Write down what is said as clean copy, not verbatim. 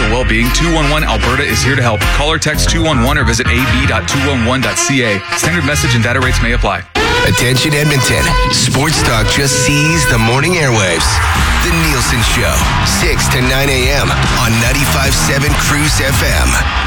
financial well-being, 211 Alberta is here to help. Call or text 211 or visit ab.211.ca. Standard message and data rates may apply. Attention Edmonton. Sports Talk just seized the morning airwaves. The Nielsen Show, 6 to 9 a.m. on 95.7 Cruise FM.